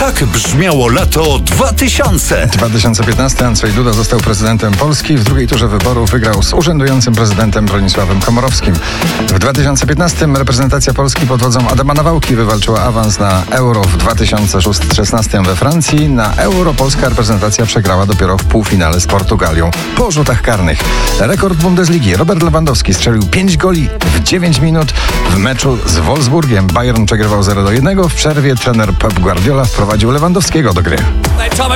Tak brzmiało lato 2000. 2015 Andrzej Duda został prezydentem Polski. W drugiej turze wyborów wygrał z urzędującym prezydentem Bronisławem Komorowskim. W 2015 reprezentacja Polski pod wodzą Adama Nawałki wywalczyła awans na Euro. W 2016 we Francji na Euro polska reprezentacja przegrała dopiero w półfinale z Portugalią po rzutach karnych. Rekord Bundesligi. Robert Lewandowski strzelił 5 goli w 9 minut w meczu z Wolfsburgiem. Bayern przegrywał 0-1. W przerwie trener Pep Guardiola wprowadził Lewandowskiego do gry.